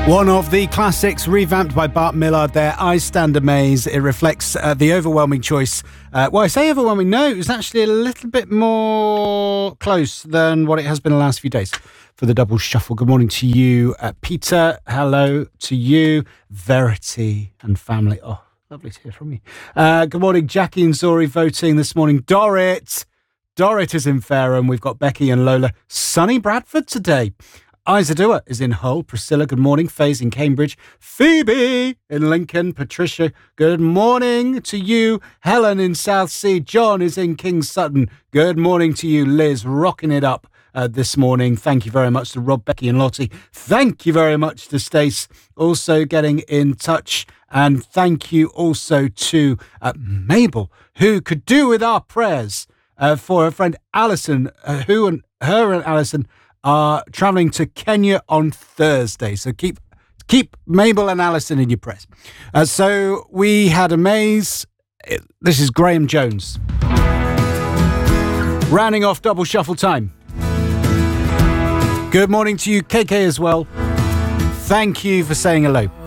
One of the classics revamped by Bart Millard there, I Stand Amazed. It reflects the overwhelming choice. Well, I say overwhelming. No, it was actually a little bit more close than what it has been the last few days for the double shuffle. Good morning to you, Peter. Hello to you, Verity and family. Oh, lovely to hear from you. Good morning, Jackie and Zori voting this morning. Dorrit is in Fareham. We've got Becky and Lola. Sunny Bradford today. Isadua is in Hull. Priscilla, good morning. Faye's in Cambridge. Phoebe in Lincoln. Patricia, good morning to you. Helen in Southsea. John is in King's Sutton. Good morning to you. Liz, rocking it up this morning. Thank you very much to Rob, Becky and Lottie. Thank you very much to Stace, also getting in touch. And thank you also to Mabel, who could do with our prayers for her friend Alison, her and Alison are travelling to Kenya on Thursday. So keep Mabel and Alison in your prayers. So we had a maze. This is Graham Jones. Rounding off double shuffle time. Good morning to you, KK, as well. Thank you for saying hello.